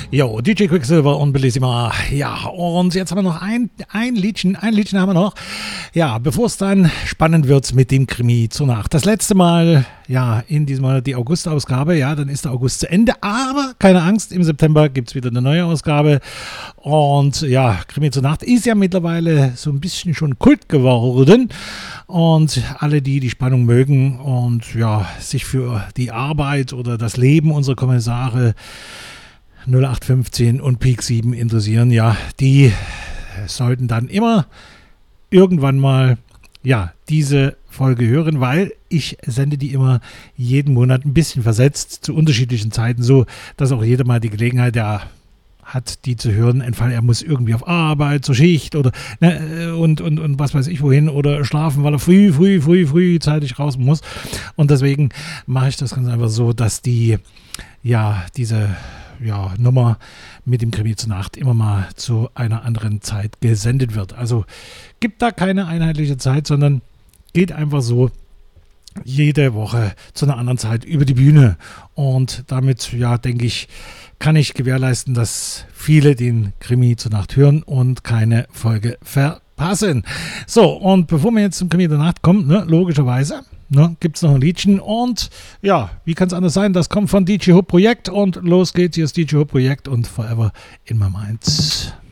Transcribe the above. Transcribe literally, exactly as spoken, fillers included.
Jo, D J Quicksilver und Bellissima. Ja, und jetzt haben wir noch ein, ein Liedchen, ein Liedchen haben wir noch. Ja, bevor es dann spannend wird mit dem Krimi zur Nacht. Das letzte Mal, ja, in diesem Monat die August-Ausgabe. Ja, dann ist der August zu Ende. Aber keine Angst, im September gibt es wieder eine neue Ausgabe. Und ja, Krimi zur Nacht ist ja mittlerweile so ein bisschen schon Kult geworden. Und alle, die die Spannung mögen und ja, sich für die Arbeit oder das Leben unserer Kommissare null acht fünfzehn und Peak sieben interessieren, ja, die sollten dann immer irgendwann mal, ja, diese Folge hören, weil ich sende die immer jeden Monat ein bisschen versetzt zu unterschiedlichen Zeiten, so dass auch jeder mal die Gelegenheit, ja, hat, die zu hören, entfallen, er muss irgendwie auf Arbeit, zur Schicht oder ne, und, und, und was weiß ich wohin oder schlafen, weil er früh, früh, früh, frühzeitig raus muss. Und deswegen mache ich das ganz einfach so, dass die, ja, diese ja, Nummer mit dem Krimi zur Nacht immer mal zu einer anderen Zeit gesendet wird. Also gibt da keine einheitliche Zeit, sondern geht einfach so jede Woche zu einer anderen Zeit über die Bühne. Und damit, ja, denke ich, kann ich gewährleisten, dass viele den Krimi zur Nacht hören und keine Folge verpassen. So, und bevor wir jetzt zum Krimi der Nacht kommen, ne, logischerweise, ne, gibt es noch ein Liedchen. Und ja, wie kann es anders sein? Das kommt von D J Hope Projekt und los geht's. Hier ist D J Hope Projekt und Forever in My Mind.